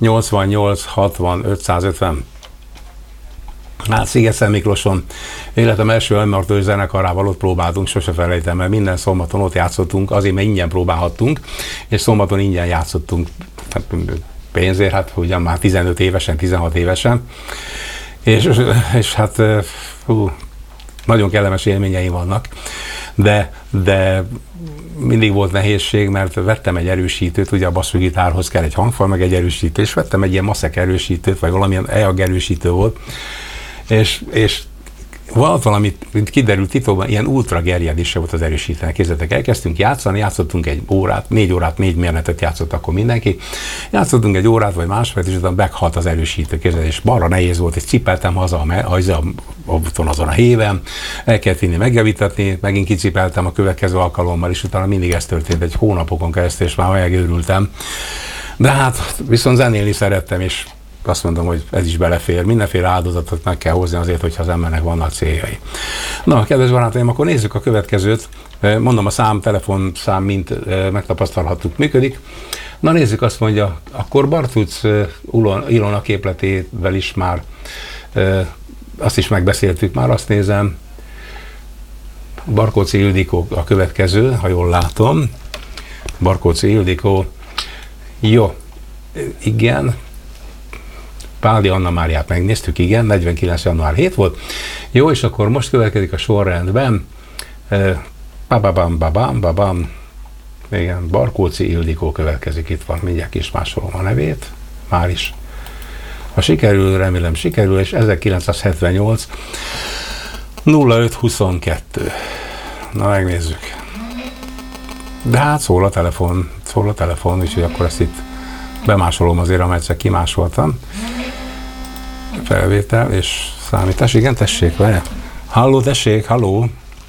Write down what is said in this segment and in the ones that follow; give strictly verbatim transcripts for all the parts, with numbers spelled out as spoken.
nyolcvannyolc hatvan ötszázötven. Hát Sziget-Szent Miklóson életem első elmartó zenekarával ott próbáltunk, sose felejtem, mert minden szombaton ott játszottunk, azért mert ingyen próbálhattunk, és szombaton ingyen játszottunk pénzért, hát ugyan már tizenöt évesen, tizenhat évesen, és, és hát hú, nagyon kellemes élményeim vannak, de, de mindig volt nehézség, mert vettem egy erősítőt, ugye a basszusgitárhoz kell egy hangfal, meg egy erősítő, és vettem egy ilyen maszek erősítőt, vagy valamilyen e á gé erősítő volt, és, és volt valami, mint kiderült titokban, ilyen ultra gerjedése volt az erősítőnek. Képzeljétek, elkezdtünk játszani, játszottunk egy órát, négy órát, négy mérnetet játszott akkor mindenki. Játszottunk egy órát vagy másfél, és utána meghalt az erősítő, képzeljétek, és balra nehéz volt, és cipeltem haza a, a, a, azon a héven, el kellett vinni, megjavítatni, megint kicipeltem a következő alkalommal, és utána mindig ez történt egy hónapokon keresztül, és már megőrültem. De hát viszont zenélni szerettem, és azt mondom, hogy ez is belefér. Mindenféle áldozatot meg kell hozni azért, hogyha az embernek vannak céljai. Na, kedves barátaim, akkor nézzük a következőt. Mondom, a szám, telefonszám mint megtapasztalhattuk működik. Na nézzük, azt mondja, akkor Bartuc Ilona képletével is már azt is megbeszéltük, már azt nézem. Barkóczy Ildikó a következő, ha jól látom. Barkóczy Ildikó. Jó, igen. Páldi Anna Máriát megnéztük, igen, negyvenkilenc január hét volt. Jó, és akkor most következik a sorrendben. Bababam, babam, babam. Igen, Barkóczy Ildikó következik, itt van, mindjárt kis másolom a nevét. Már is. Ha sikerül, remélem sikerül, és ezerkilencszázhetvennyolc nulla öt huszonkettő. Na, megnézzük. De hát szól a telefon, szól a telefon, úgyhogy akkor ezt itt bemásolom azért, amely egyszer kimásoltam. Felvétel és számítás. Igen, tessék, vele. Halló, tessék, halló.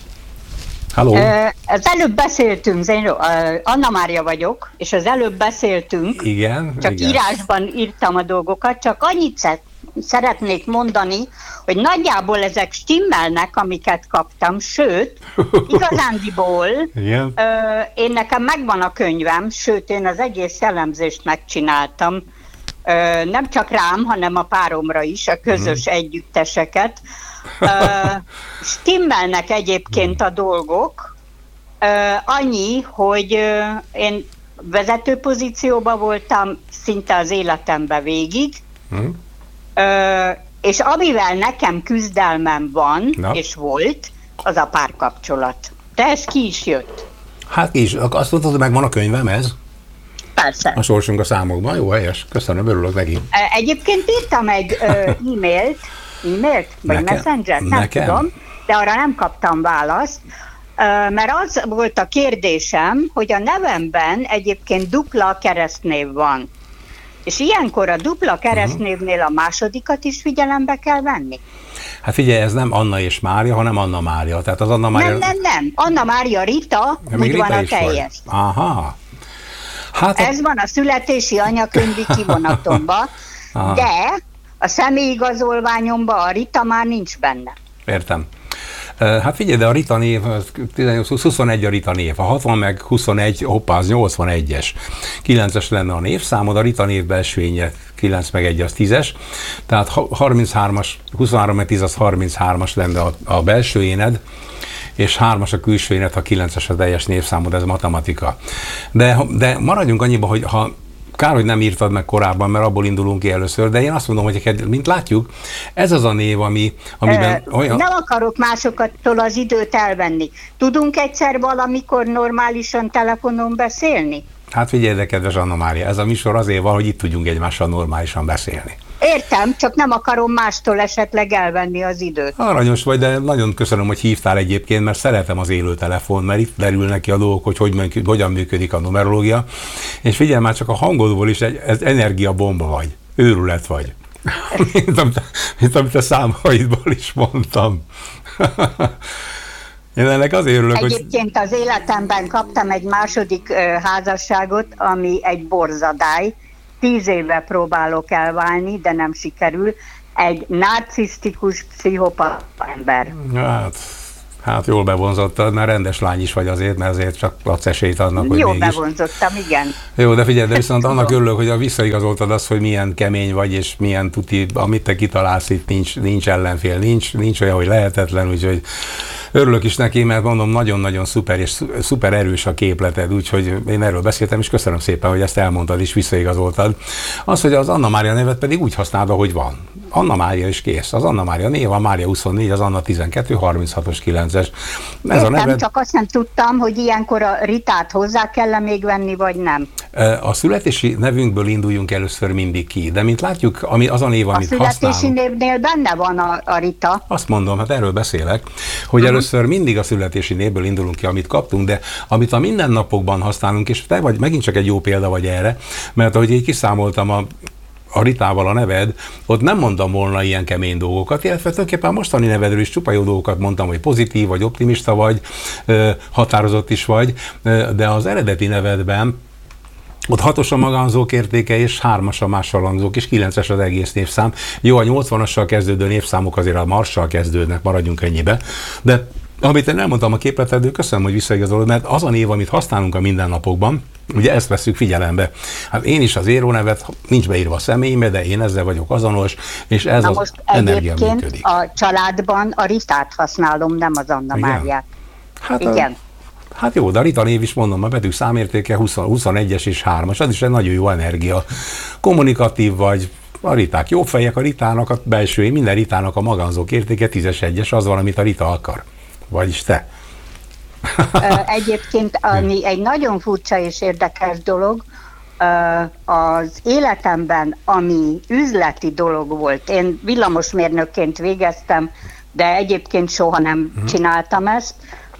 Halló. Az előbb beszéltünk, én Anna Mária vagyok, és az előbb beszéltünk. Igen. Csak igen. Írásban írtam a dolgokat, csak annyit szeretnék mondani, hogy nagyjából ezek stimmelnek, amiket kaptam, sőt, igazándiból igen. Ö, én nekem megvan a könyvem, sőt, én az egész jellemzést megcsináltam, ö, nem csak rám, hanem a páromra is, a közös mm. együtteseket. Ö, stimmelnek egyébként a dolgok, ö, annyi, hogy ö, én vezető pozícióban voltam szinte az életemben végig, mm. Ö, és amivel nekem küzdelmem van, Na. és volt, az a párkapcsolat. De ez ki is jött. Hát ki is. Azt mondtad, hogy megvan a könyvem ez? Persze. A sorsunk a számokban. Jó, helyes. Köszönöm, örülök neki. Egyébként írtam egy ö, e-mailt, e-mailt, vagy nekem? Messenger, nem nekem? tudom, de arra nem kaptam választ, ö, mert az volt a kérdésem, hogy a nevemben egyébként dupla keresztnév van. És ilyenkor a dupla keresztnévnél a másodikat is figyelembe kell venni? Hát figyelj, ez nem Anna és Mária, hanem Anna Mária. Tehát az Anna Mária... Nem, nem, nem. Anna Mária Rita, ja, úgy Rita van a teljes. Vagy. Aha. Hát ez a... van a születési anyakönyvi kivonatomban, de a személyigazolványomban a Rita már nincs benne. Értem. Hát figyelj, de a Rita név, huszonegy a Rita név, a hatvan meg huszonegy, hoppá, az nyolcvanegyes. kilences lenne a névszámod, a Rita név belsőénye kilenc meg egy az tízes, tehát harminchármas, huszonhárom meg tíz az harminchármas lenne a, a belső éned, és hármas a külső éned, ha kilences a teljes névszámod, ez a matematika. De, de maradjunk annyiba, hogy ha kár, hogy nem írtad meg korábban, mert abból indulunk ki először, de én azt mondom, hogy mint látjuk, ez az a név, ami, amiben Ö, olyan... Nem akarok másokattól az időt elvenni. Tudunk egyszer valamikor normálisan telefonon beszélni? Hát figyelj, de kedves Anna Mária, ez a műsor azért van, hogy itt tudjunk egymással normálisan beszélni. Értem, csak nem akarom mástól esetleg elvenni az időt. Aranyos vagy, de nagyon köszönöm, hogy hívtál egyébként, mert szeretem az élő telefon, mert itt derülnek ki a dolgok, hogy, hogy hogyan működik a numerológia. És figyelj, már csak a hangodból is egy, ez energiabomba vagy, őrület vagy. mint, amit, mint amit a számaidból is mondtam. Én ennek azért örülök, Egyébként hogy... az életemben kaptam egy második ö, házasságot, ami egy borzadály. Tíz éve próbálok elválni, de nem sikerül. Egy narcisztikus, pszichopata ember. Hát, Hát jól bevonzottad, mert rendes lány is vagy azért, mert azért csak adsz esélyt annak, hogy Jól mégis. bevonzottam, igen. Jó, de figyelj, de viszont annak örülök, hogy visszaigazoltad azt, hogy milyen kemény vagy, és milyen tuti, amit te kitalálsz, itt nincs, nincs ellenfél, nincs, nincs olyan, hogy lehetetlen, úgyhogy örülök is neki, mert mondom, nagyon-nagyon szuper, és szuper erős a képleted, úgyhogy én erről beszéltem, és köszönöm szépen, hogy ezt elmondtad és visszaigazoltad. Az, hogy az Anna Mária nevet pedig úgy használod, ahogy van. Anna Mária is kész. Az Anna Mária név, a Mária huszonnégy, az Anna tizenkettő, harminchatos, kilences. Ez Értem, a neved... csak azt nem tudtam, hogy ilyenkor a Ritát hozzá kell még venni, vagy nem. A születési nevünkből induljunk először mindig ki, de mint látjuk, ami az a név, amit használunk. A születési névnél benne van a, a Rita. Azt mondom, hát erről beszélek, hogy uh-huh. először mindig a születési névből indulunk ki, amit kaptunk, de amit a mindennapokban használunk, és te vagy megint csak egy jó példa vagy erre, mert ahogy így kiszámoltam a a Ritával a neved, ott nem mondtam volna ilyen kemény dolgokat, illetve tulajdonképpen a mostani nevedről is csupa jó dolgokat mondtam, hogy pozitív vagy, optimista vagy, határozott is vagy, de az eredeti nevedben ott hatos a magánzók értéke, és hármas a mássalangzók, és kilences az egész névszám. Jó, a nyolcvanassal kezdődő névszámok azért a marssal kezdődnek, maradjunk ennyibe, de amit én elmondtam a képletedről, köszönöm, hogy visszaigazolod, mert az a név, amit használunk a mindennapokban, ugye ezt vesszük figyelembe. Hát én is az érónevet nincs beírva a személyembe, de én ezzel vagyok azonos, és ez Na az most energia egyébként működik. a családban a Ritát használom, nem az Anna Igen? Máriát. Hát Igen. A, hát jó, de a Rita név is mondom, a betű számértéke húsz, huszonegyes és hármas, az is egy nagyon jó energia. Kommunikatív vagy, a Riták jó fejek, a Ritának a belső, minden Ritának a magánzók értéke tízes egyes, az van, amit a Rita akar. Vagyis te. Egyébként ami egy nagyon furcsa és érdekes dolog, az életemben, ami üzleti dolog volt, én villamosmérnökként végeztem, de egyébként soha nem uh-huh. csináltam ezt,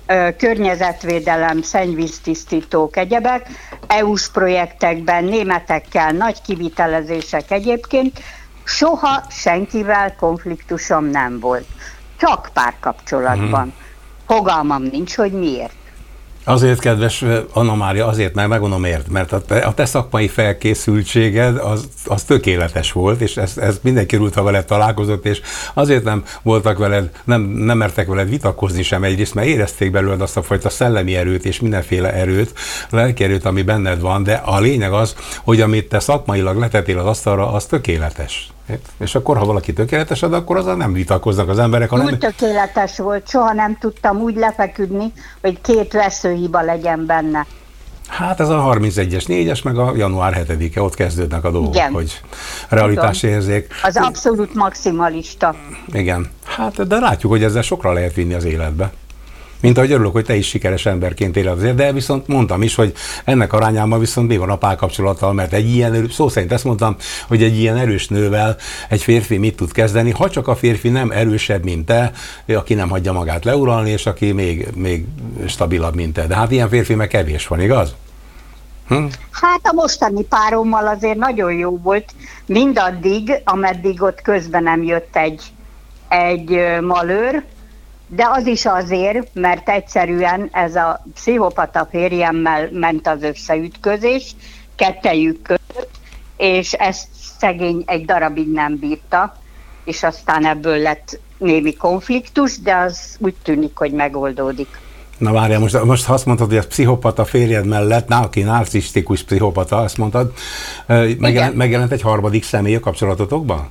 környezetvédelem, szennyvíztisztítók, egyebek, é u-s projektekben, németekkel, nagy kivitelezések egyébként, soha senkivel konfliktusom nem volt. Csak párkapcsolatban. Uh-huh. Fogalmam nincs, hogy miért. Azért, kedves Anna Mária, azért, mert megmondom miért, mert a te, a te szakmai felkészültséged az, az tökéletes volt, és ez, ez mindenki rúlt, ha veled találkozott, és azért nem voltak veled, nem, nem mertek veled vitatkozni sem egyrészt, mert érezték belőled azt a fajta szellemi erőt és mindenféle erőt, lelki erőt, ami benned van, de a lényeg az, hogy amit te szakmailag letettél az asztalra, az tökéletes. És akkor, ha valaki tökéletes ad, akkor azzal nem vitatkoznak az emberek, hanem... Úgy tökéletes volt, soha nem tudtam úgy lefeküdni, hogy két veszőhiba legyen benne. Hát ez a harmincegyes, négyes, meg a január hetedike, ott kezdődnek a dolgok, igen. hogy realitásérzék. Az abszolút maximalista. Igen, hát de látjuk, hogy ezzel sokra lehet vinni az életbe. Mint ahogy örülök, hogy te is sikeres emberként éled azért, de viszont mondtam is, hogy ennek arányában viszont mi van a párkapcsolattal, mert egy ilyen, szó szerint ezt mondtam, hogy egy ilyen erős nővel egy férfi mit tud kezdeni, ha csak a férfi nem erősebb, mint te, aki nem hagyja magát leuralni, és aki még, még stabilabb, mint te. De hát ilyen férfi meg kevés van, igaz? Hm? Hát a mostani párommal azért nagyon jó volt, mindaddig, ameddig ott közben nem jött egy, egy malőr, de az is azért, mert egyszerűen ez a pszichopata férjemmel ment az összeütközés, kettejük között, és ezt szegény egy darabig nem bírta, és aztán ebből lett némi konfliktus, de az úgy tűnik, hogy megoldódik. Na várjál, most, most azt mondtad, hogy a pszichopata férjed mellett, aki narcisztikus pszichopata, azt mondtad, megjelent, megjelent egy harmadik személy a kapcsolatotokban?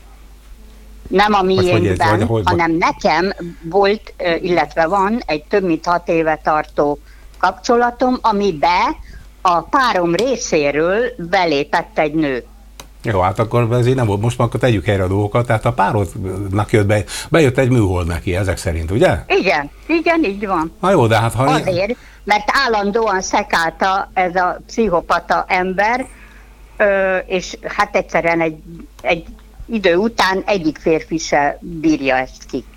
Nem a miénkben, vagy, vagy, hanem nekem volt, illetve van egy több mint hat éve tartó kapcsolatom, amibe a párom részéről belépett egy nő. Jó, hát akkor ezért nem volt, most már akkor tegyük helyre a dolgokat, tehát a párodnak jött be, bejött egy műhold neki, ezek szerint, ugye? Igen, igen, így van. Na jó, de hát ha... Azért, mert állandóan szekálta ez a pszichopata ember, és hát egyszerűen egy, egy idő után egyik férfi se bírja ezt ki.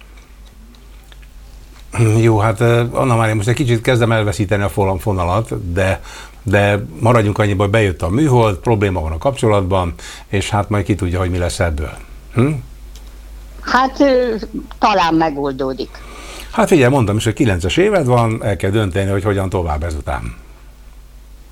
Jó, hát Anna Mária, most egy kicsit kezdem elveszíteni a fonalat, de, de maradjunk annyiban, hogy bejött a műhold, probléma van a kapcsolatban, és hát majd ki tudja, hogy mi lesz ebből. Hm? Hát talán megoldódik. Hát figyelj, mondtam is, hogy kilences éved van, el kell dönteni, hogy hogyan tovább ezután.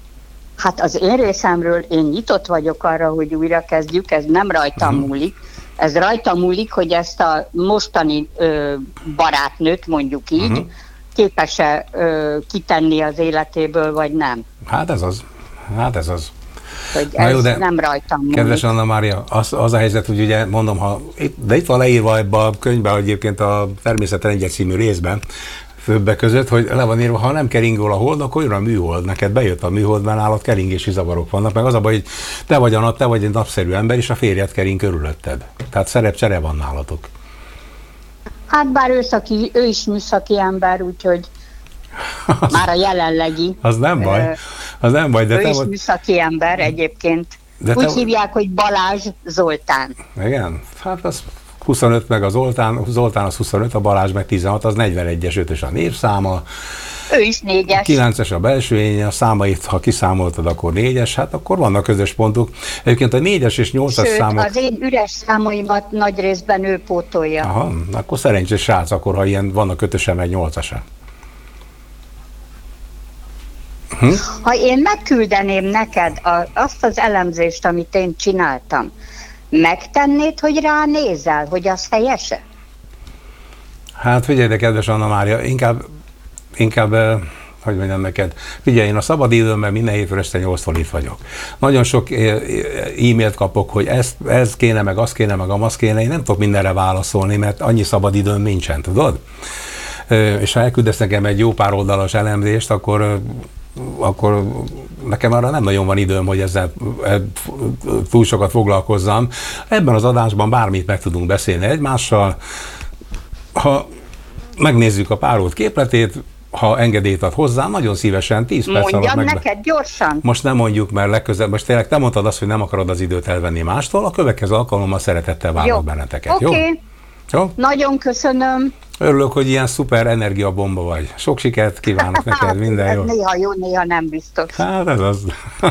Hát az én részemről én nyitott vagyok arra, hogy újra kezdjük, ez nem rajtam uh-huh. múlik, ez rajta múlik, hogy ezt a mostani ö, barátnőt, mondjuk így, uh-huh. képes-e ö, kitenni az életéből, vagy nem. Hát ez az. Hát ez az. Hogy ez jó, de nem rajtam múlik. Kedves Anna Mária, az, az a helyzet, hogy ugye mondom, ha, de itt van leírva ebben a könyvben, egyébként a Természetrendje című részben, többek között, hogy le van írva, ha nem keringol a hold, akkor jön a műhold. Neked bejött a műhold, mert nálad keringési zavarok vannak, meg az a baj, hogy te vagy a nap, te vagy egy napszerű ember, és a férjed kering körülötted. Tehát szerepcsere van nálatok. Hát bár ő, szaki, ő is műszaki ember, úgyhogy az, már a jelenlegi. Az nem baj, az nem baj. De ő te is vagy... műszaki ember egyébként. De úgy te... hívják, hogy Balázs Zoltán. Igen? Hát az huszonöt meg a Zoltán, Zoltán az huszonöt, a Balázs meg tizenhat, az negyvenegyes, ötös a névszáma. Ő is négyes. kilences a belsőénye, a számait, ha kiszámoltad, akkor négyes, hát akkor vannak közös pontok. Egyébként a négyes és nyolcas Sőt, számok... az én üres számaimat nagy részben ő pótolja. Aha, akkor szerencsés srác, akkor ha ilyen vannak ötöse meg nyolcasa. Hm? Ha én megküldeném neked a, azt az elemzést, amit én csináltam, megtennéd, hogy ránézel, hogy az helyese? Hát figyelj, de kedves Anna Mária, inkább, inkább hogy mondjam neked, figyelj, én a szabadidőmben minden hétfő este nyolctól itt vagyok. Nagyon sok e-mailt kapok, hogy ez, ez kéne, meg az kéne, meg amaz kéne, én nem tudok mindenre válaszolni, mert annyi szabadidőm nincsen, tudod? És ha elküldesz nekem egy jó pár oldalas elemzést, akkor akkor nekem arra nem nagyon van időm, hogy ezzel túl sokat foglalkozzam. Ebben az adásban bármit meg tudunk beszélni egymással. Ha megnézzük a párod képletét, ha engedélyt ad hozzá, nagyon szívesen tíz perc alatt Mondjam meg... neked gyorsan. Most nem mondjuk, mert legközelebb, most tényleg te mondtad azt, hogy nem akarod az időt elvenni mástól, a következő alkalommal szeretettel várok benneteket. Oké. Okay. Jó? Nagyon köszönöm. Örülök, hogy ilyen szuper energiabomba vagy. Sok sikert kívánok neked, minden jó. Néha jó, néha nem biztos. Hát ez az.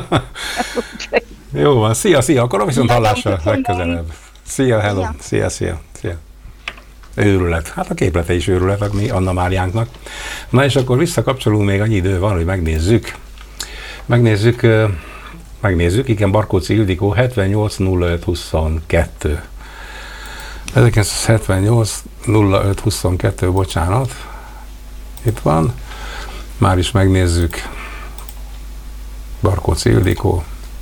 Jó van, szia, szia, akkor viszont hallásra legközelebb. Szia, hello, szia, szia, szia. Őrület. Hát a képlete is őrület, mi Anna Máriánknak. Na és akkor visszakapcsolunk, még annyi idő van, hogy megnézzük. Megnézzük, megnézzük, igen, Barkóczy Ildikó, hetvennyolc nulla öt huszonkettő. ezerkilencszázhetvennyolc nulla öt huszonkettő, bocsánat, itt van, már is megnézzük, Barkóczy Ildikó,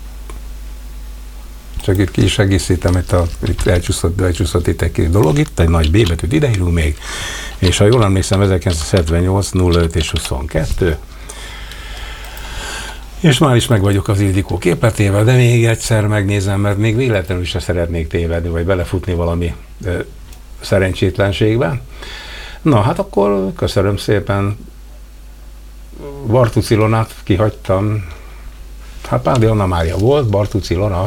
csak itt ki is egészítem, itt, a, itt elcsúszott, elcsúszott itt egy dolog, itt egy nagy B betűt ideírunk még, és ha jól emlékszem, ezerkilencszázhetvennyolc nulla öt és huszonkettő, és már is meg vagyok az Ildikó képletével, de még egyszer megnézem, mert még véletlenül se szeretnék tévedni, vagy belefutni valami ö, szerencsétlenségbe. Na, hát akkor köszönöm szépen. Bartusz Ilonát kihagytam. Hát Pádi Anna Mária volt, Bartusz Ilona.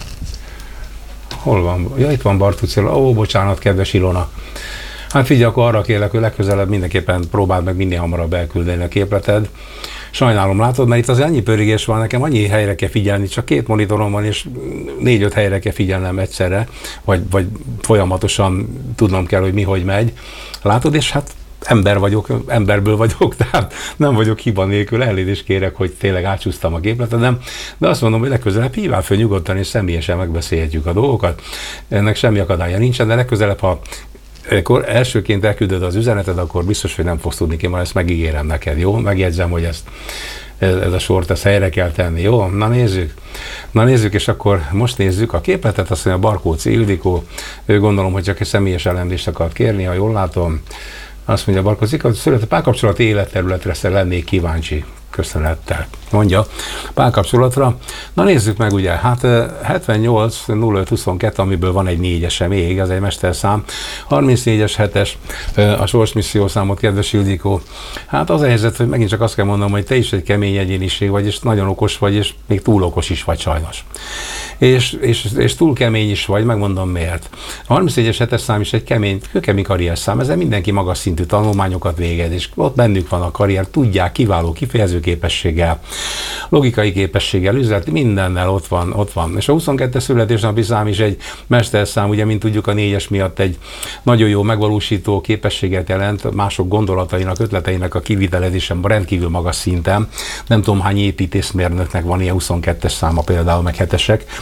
Hol van? Ja, itt van Bartusz Ilona. Ó, bocsánat, kedves Ilona. Hát figyelj, akkor arra kérlek, hogy legközelebb mindenképpen próbáld meg minél hamarabb elküldeni a képleted. Sajnálom, látod, mert itt az annyi pörigés van, nekem annyi helyre kell figyelni, csak két monitorom van, és négy-öt helyre kell figyelnem egyszerre, vagy, vagy folyamatosan tudnom kell, hogy mi, hogy megy. Látod, és hát ember vagyok, emberből vagyok, tehát nem vagyok hiba nélkül, elnézést kérek, hogy tényleg átsúsztam a képletet, nem, de azt mondom, hogy legközelebb hívál föl nyugodtan, és személyesen megbeszélhetjük a dolgokat. Ennek semmi akadálya nincsen, de legközelebb, ha akkor elsőként elküldöd az üzeneted, akkor biztos, hogy nem fogsz tudni ki, majd ezt megígérem neked, jó? Megjegyzem, hogy ezt, ez a sort, ezt helyre kell tenni, jó? Na nézzük. Na nézzük, és akkor most nézzük a képletet, azt mondja Barkóczy Ildikó, ő gondolom, hogy csak egy személyes elemzést akart kérni, ha jól látom. Azt mondja Barkóczy Ildikó, született párkapcsolati életterületre lennék kíváncsi. Köszönettel. Mondja, párkapcsolatra. Na nézzük meg, ugye, hát hetvennyolc nulla öt huszonkettő, amiből van egy négyese még, az egy mesterszám, harmincnégyes hetes, a sorsmisszió számot, kedves Ildikó. Hát az a helyzet, hogy megint csak azt kell mondanom, hogy te is egy kemény egyéniség vagy, és nagyon okos vagy, és még túl okos is vagy sajnos. És, és, és túl kemény is vagy, megmondom miért. A harmincnégyes hetes szám is egy kemény, kőkemény karrierszám, ezzel mindenki magas szintű tanulmányokat végez, és ott bennük van a karrier, tudják, kiváló kifejező képességgel, logikai képességgel, üzleti, mindennel ott van, ott van. És a huszonkettes születésnapi szám is egy mesterszám, ugye, mint tudjuk, a négyes miatt egy nagyon jó megvalósító képességet jelent, mások gondolatainak, ötleteinek a kivitelezésen rendkívül magas szinten. Nem tudom, hány építészmérnöknek van ilyen huszonkettes száma például, meg hetesek.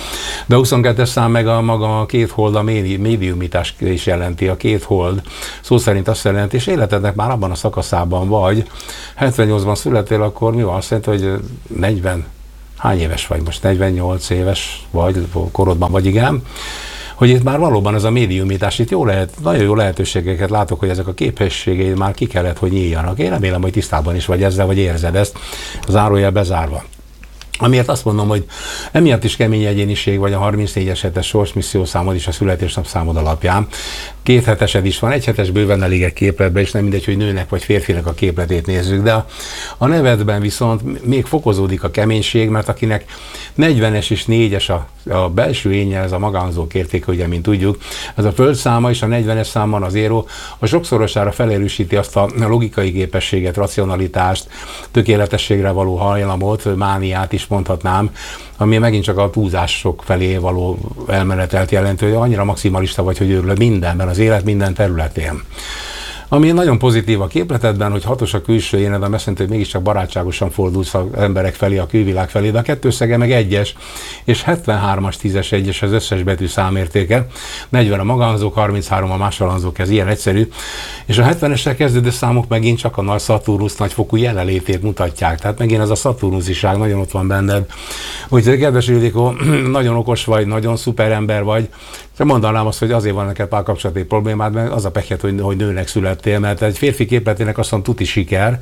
De a huszonkettes szám meg a maga a két hold, a médiumitás is jelenti, a két hold. Szó szerint azt jelenti, és életednek már abban a szakaszában vagy, hetvennyolcban születél, akkor mi van? Azt jelenti, hogy negyven, hány éves vagy most? negyvennyolc éves vagy, korodban vagy, igen. Hogy itt már valóban ez a médiumitás, itt jó lehet, nagyon jó lehetőségeket látok, hogy ezek a képességeid már ki kellett, hogy nyíljanak. Én remélem, hogy tisztában is vagy ezzel, vagy érzed ezt, zárójel bezárva. Amiért azt mondom, hogy emiatt is kemény egyéniség vagy a harmincnégyes hetes sorsmisszió számod is a születésnap számod alapján. Két hetesed is van, egy hetes bőven elég egy képletben, és nem mindegy, hogy nőnek vagy férfinek a képletét nézzük, de a, a nevedben viszont még fokozódik a keménység, mert akinek negyvenes és négyes a, a belső énje, ez a magánzók értéke, ugye, mint tudjuk, ez a földszáma és a negyvenes számban az éró, a sokszorosára felerősíti azt a logikai képességet, racionalitást, tökéletességre való hajlamot, mániát is mondhatnám, ami megint csak a túlzások felé való elmenetelt jelentő, hogy annyira maximalista vagy, hogy őrülök mindenben, az élet minden területén. Ami nagyon pozitív a képletedben, hogy hatos a külső éned, ami azt jelenti, hogy mégiscsak barátságosan fordulsz az emberek felé, a külvilág felé, de a kettőszege meg egyes, és hetvenhármas, tízes, egyes az összes betű számértéke, negyven a magánzók, harminchárom a másolanzók, ez ilyen egyszerű, és a hetvenessel kezdődő számok megint csak a nagy Szaturnusz nagyfokú jelenlétét mutatják, tehát megint ez a szaturnusziság nagyon ott van benned. Úgyhogy kedves Ildikó, nagyon okos vagy, nagyon szuper ember vagy, de mondanám azt, hogy azért van neked párkapcsolati problémád, mert az a pekhet, hogy, hogy nőnek születtél, mert egy férfi képletének azt mondom, tuti siker,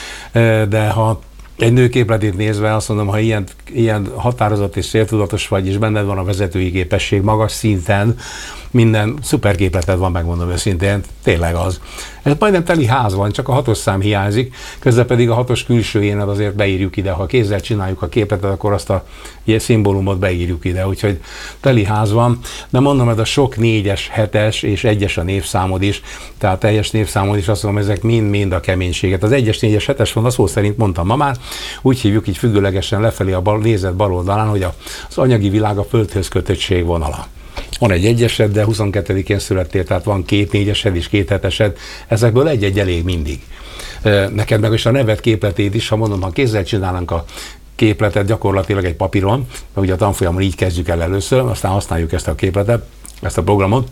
de ha egy nő képletét nézve azt mondom, ha ilyen, ilyen határozott és céltudatos vagy, és benned van a vezetői képesség magas szinten, minden szuper képleted van, megmondom őszintén, tényleg az. Ez majdnem teli ház van, csak a hatos szám hiányzik, közben pedig a hatos külső éned azért beírjuk ide, ha kézzel csináljuk a képletet, akkor azt a ilyen szimbólumot beírjuk ide, úgyhogy teli ház van, de mondom, ez a sok négyes, hetes és egyes a névszámod is, tehát teljes névszámod is, azt mondom, ezek mind-mind a keménységet. Az egyes, négyes, hetes van, a szó szerint mondtam ma már, úgy hívjuk így függőlegesen lefelé a bal, nézet bal oldalán, hogy az anyagi világ a földhöz kötöttség vonala. Van egy egyesed, de huszonkettedikén születtél, tehát van két négyesed és két hetesed, ezekből egy-egy elég mindig. Neked meg is a neved képletét is, ha mondom, ha kézzel csinálnánk a képletet gyakorlatilag egy papíron, mert ugye a tanfolyamon így kezdjük el először, aztán használjuk ezt a képletet, ezt a programot,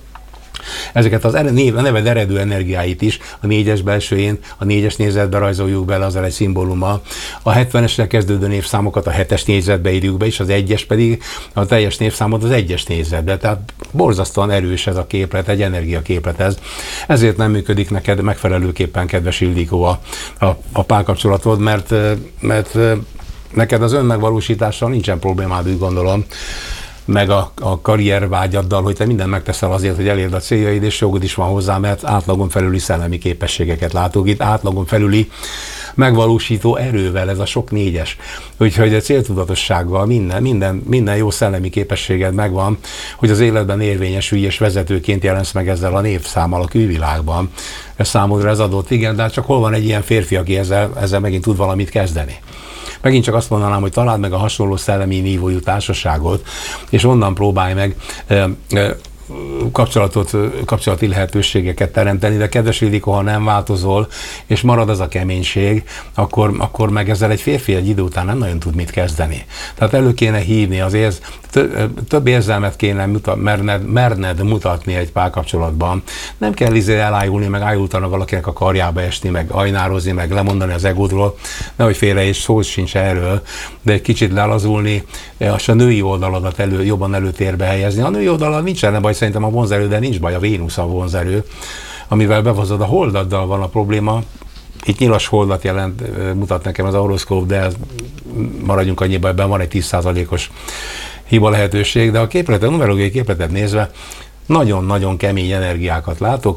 ezeket az név, a neved eredő energiáit is a négyes belsőjén, a négyes nézetbe rajzoljuk bele, azzal egy szimbólummal. A hetvenesre kezdődő névszámokat a hetes nézetbe írjuk be, és az egyes pedig a teljes névszámot az egyes nézetbe. Tehát borzasztóan erős ez a képlet, egy energiaképlet ez. Ezért nem működik neked megfelelőképpen, kedves Ildikó, a, a, a párkapcsolatod, mert, mert neked az önmegvalósítással nincsen problémád, úgy gondolom, meg a, a karriervágyaddal, hogy te mindent megteszel azért, hogy elérd a céljaid, és jogod is van hozzá, mert átlagon felüli szellemi képességeket látok itt, átlagon felüli megvalósító erővel, ez a sok négyes. Úgyhogy a céltudatossággal minden, minden, minden jó szellemi képességed megvan, hogy az életben érvényesülj, és vezetőként jelensz meg ezzel a névszámmal a külvilágban. Ez számodra ez adott, igen, de csak hol van egy ilyen férfi, aki ezzel, ezzel megint tud valamit kezdeni. Megint csak azt mondanám, hogy találd meg a hasonló szellemi nívójú társaságot, és onnan próbálj meg e, e, kapcsolatot, kapcsolati lehetőségeket teremteni, de kedves Ildikó, ha nem változol, és marad az a keménység, akkor, akkor meg ezzel egy férfi egy idő után nem nagyon tud mit kezdeni. Tehát elő kéne hívni az érz, több érzelmet kéne mutat, merned, merned mutatni egy párkapcsolatban. Nem kell izé elájulni, meg ájultana valakinek a karjába esni, meg ajnározni, meg lemondani az egódról, nehogy félre is szó sincs erről, de egy kicsit lelazulni, és a női oldaladat elő, jobban előtérbe helyezni. A női oldalad nincsen baj, szerintem a vonzerő, de nincs baj, a Vénusz a vonzerő, amivel bevozod a holdaddal van a probléma. Itt nyilas holdat jelent, mutat nekem az horoszkóp, de maradjunk annyiba, ebben van egy tíz százalékos hiba lehetőség, de a képletet, a numerológiai képletet nézve nagyon-nagyon kemény energiákat látok,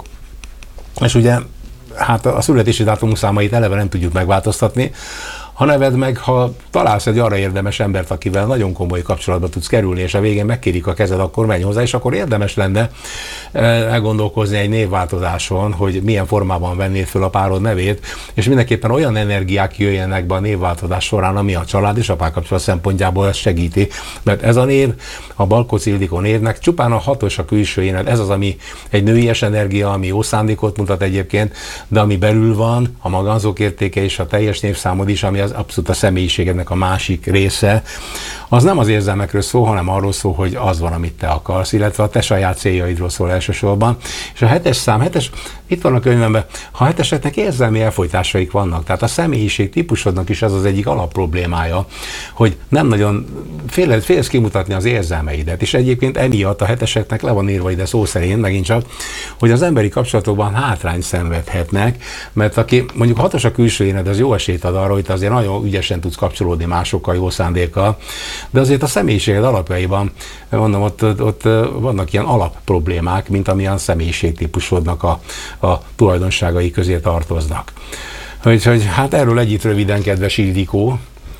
és ugye hát a születési dátum számait eleve nem tudjuk megváltoztatni, ha neved meg, ha találsz egy arra érdemes embert, akivel nagyon komoly kapcsolatba tudsz kerülni, és a végén megkérik a kezed, akkor menj hozzá, és akkor érdemes lenne elgondolkozni egy névváltozáson, hogy milyen formában vennéd föl a párod nevét, és mindenképpen olyan energiák jöjjenek be a névváltozás során, ami a család és a párkapcsolat szempontjából ezt segíti. Mert ez a név, a Balkócz Ildikó névnek csupán a hatos a külső éned, ez az, ami egy nőies energia, ami jó szándékot mutat egyébként, de ami belül van, a magánzók értéke és a teljes névszámod is, ami az abszolút a személyiségednek a másik része, az nem az érzelmekről szól, hanem arról szól, hogy az van, amit te akarsz, illetve a te saját céljaidról szól elsősorban. És a hetes szám, hetes, itt van a könyvemben, ha heteseknek érzelmi elfolytásaik vannak, tehát a személyiség típusodnak is ez az egyik alapproblémája, hogy nem nagyon fél, félsz kimutatni az érzelmeidet, és egyébként emiatt a heteseknek le van írva ide szó szerint, megint csak, hogy az emberi kapcsolatokban hátrányt szenvedhetnek, mert aki mondjuk hatos a külső éned, az jó esélyt ad arra, hogy te azért nagyon ügyesen tudsz kapcsolódni másokkal, jó szándékkal, de azért a személyiséged alapjaiban, mondom, ott, ott vannak ilyen alapproblémák, mint amilyen személyiségtípusodnak a, a tulajdonságai közé tartoznak. Úgyhogy hát erről együtt röviden, kedves Ildikó,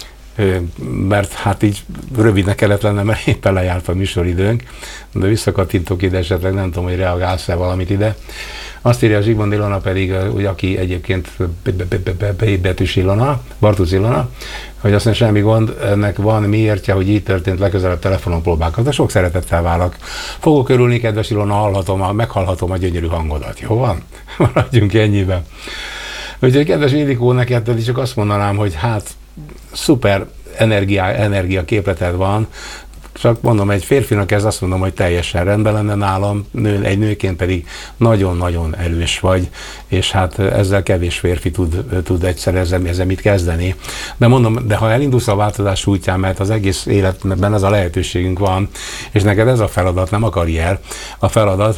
mert hát így rövidnek kellett lennem, mert éppen lejárt a műsoridőnk, de visszakattintok ide, esetleg nem tudom, hogy reagálsz-e valamit ide. Azt írja Zsigmond Ilona pedig, hogy aki egyébként betűs Ilona, Bartusz Ilona, hogy azt mondja, semmi gond, ennek van miértje, hogy így történt, legközelebb telefonon próbálkozom, de sok szeretettel várlak. Fogok örülni, kedves Ilona, hallhatom, meghallhatom a gyönyörű hangodat. Jó van? Maradjunk ennyiben. Úgyhogy kedves Ildikó, neked csak azt mondanám, hogy hát szuper energia, energia képleted van, csak mondom, egy férfinak ez azt mondom, hogy teljesen rendben lenne nálam, nő, egy nőként pedig nagyon-nagyon erős vagy, és hát ezzel kevés férfi tud, tud egyszer ezzel, ezzel mit kezdeni. De mondom, de ha elindulsz a változás útján, mert az egész életben ez a lehetőségünk van, és neked ez a feladat, nem a karrier, a feladat,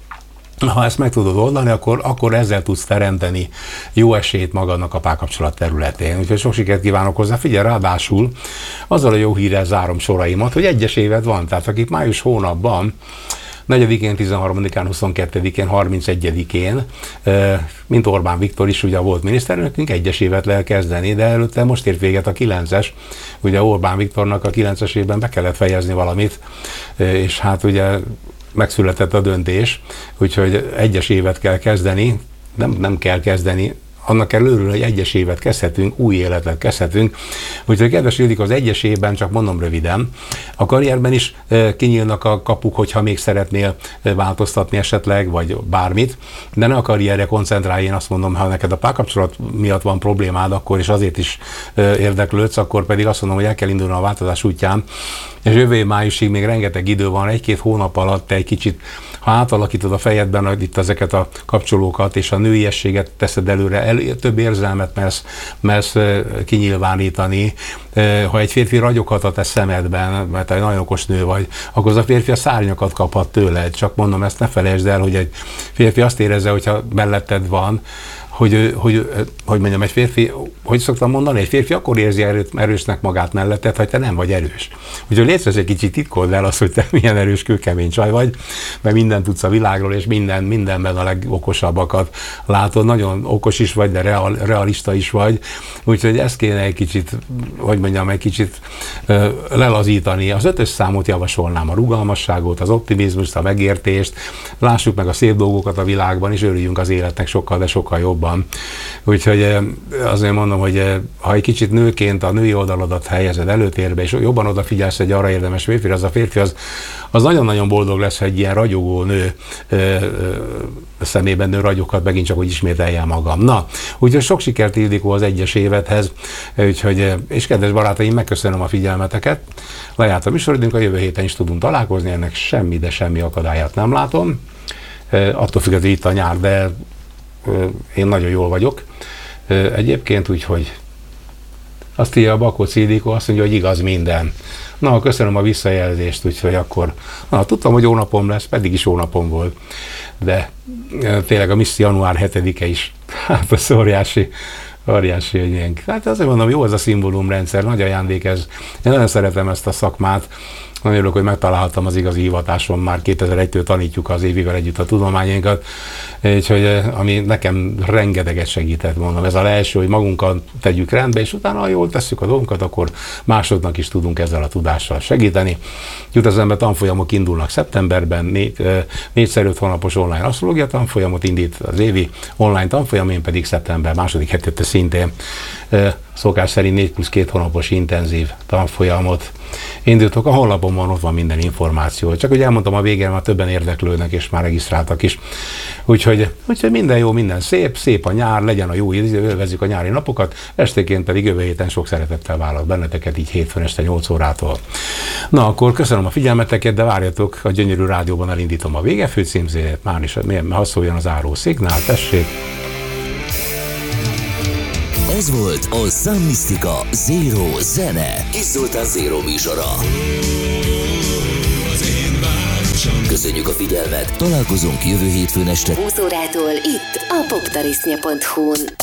ha ezt meg tudod oldani, akkor, akkor ezzel tudsz teremteni jó esélyt magadnak a párkapcsolat területén. Úgyhogy sok sikert kívánok hozzá. Figyelj, ráadásul azzal a jó hírrel zárom soraimat, hogy egyes éved van. Tehát akik május hónapban, negyedikén, tizenharmadikán, huszonkettedikén, harmincegyedikén, mint Orbán Viktor is ugye volt miniszterelnökünk, egyes évet lehet kezdeni, de előtte most ért véget a kilences. Ugye Orbán Viktornak a kilences évben be kellett fejezni valamit, és hát ugye megszületett a döntés, úgyhogy egyes évet kell kezdeni, nem, nem kell kezdeni, annak kell örülni, hogy egyes évet kezdhetünk, új életet kezdhetünk. Úgyhogy kedves Ildikó, az egyes évben, csak mondom röviden, a karrierben is e, kinyílnak a kapuk, hogyha még szeretnél e, változtatni esetleg, vagy bármit, de ne a karrierre koncentrálj, én azt mondom, ha neked a párkapcsolat miatt van problémád, akkor és azért is e, érdeklődsz, akkor pedig azt mondom, hogy el kell indulni a változás útján, és jövő év májusig még rengeteg idő van, egy-két hónap alatt te egy kicsit, ha átalakítod a fejedben hogy itt ezeket a kapcsolókat, és a nőiességet teszed előre, el, több érzelmet mersz, mersz kinyilvánítani. Ha egy férfi ragyoghat a te szemedben, mert egy nagyon okos nő vagy, akkor az a férfi a szárnyakat kaphat tőled. Csak mondom, ezt ne felejtsd el, hogy egy férfi azt érezze, hogyha melletted van, hogy, hogy, hogy mondjam, egy férfi, hogy szoktam mondani, egy férfi akkor érzi erőt, erősnek magát melletted, hogy te nem vagy erős. Úgyhogy létező egy kicsit titkold el azt, hogy te milyen erős, kőkemény csaj vagy, mert mindent tudsz a világról, és minden, mindenben a legokosabbakat látod. Nagyon okos is vagy, de real, realista is vagy. Úgyhogy ezt kéne egy kicsit, hogy mondjam, egy kicsit uh, lelazítani. Az ötös számot javasolnám, a rugalmasságot, az optimizmust, a megértést. Lássuk meg a szép dolgokat a világban, és örüljünk az életnek sokkal, de sokkal jobb. Úgyhogy azért mondom, hogy ha egy kicsit nőként a női oldaladat helyezed előtérbe, és jobban odafigyelsz egy arra érdemes férfire, az a férfi az, az nagyon-nagyon boldog lesz, ha egy ilyen ragyogó nő ö, ö, szemében nő ragyoghat, megint csak, hogy ismételjem magam. Na, úgyhogy sok sikert Ildikó az egyes évedhez, úgyhogy, és kedves barátaim, megköszönöm a figyelmeteket. Lejárt a műsoridőnk, a jövő héten is tudunk találkozni, ennek semmi, de semmi akadályát nem látom. Attól függetlenül itt a nyár, de én nagyon jól vagyok. Egyébként úgyhogy azt írja a Bakóc Ildikó, azt mondja, hogy igaz minden. Na, köszönöm a visszajelzést, úgyhogy akkor, na, tudtam, hogy hónapom lesz, pedig is hónapom volt. De tényleg a Misszi január hetedike is, hát az óriási, óriási, hogy ilyen. Hát azért mondom, jó ez a szimbólumrendszer, nagy ajándék ez. Én nagyon szeretem ezt a szakmát. Nagyon örülök, hogy megtaláltam az igazi hivatásom, már kétezer-egytől tanítjuk az évivel együtt a tudományainkat, úgyhogy ami nekem rengeteget segített, mondom. Ez a első, hogy magunkat tegyük rendbe, és utána, ha jól tesszük a dolgunkat, akkor másoknak is tudunk ezzel a tudással segíteni. Jut az ember, tanfolyamok indulnak szeptemberben, négy, négyszer öt hónapos online asztrológia tanfolyamot indít az évi online tanfolyam, én pedig szeptember második hetete szintén szokás szerint négy plusz két hónapos intenzív tanfolyamot indítok. A honlapomon ott van minden információ. Csak hogy elmondtam a végén, már többen érdeklődnek, és már regisztráltak is. Úgyhogy, úgyhogy minden jó, minden szép, szép a nyár, legyen a jó idő, élvezzük a nyári napokat, estéként pedig jövő héten sok szeretettel várlak benneteket, így hétfőn este nyolc órától. Na, akkor köszönöm a figyelmeteket, de várjatok, a Gyönyörű Rádióban elindítom a Vége főcímzét, már is, ha szóljon az áró szignál, tessék. Ez volt a Sun Mystica Zero zene. Kis Zoltán Zero műsora. Köszönjük a figyelmet, találkozunk jövő hétfőn este húsz órától itt a poptarisznya pont hu-n.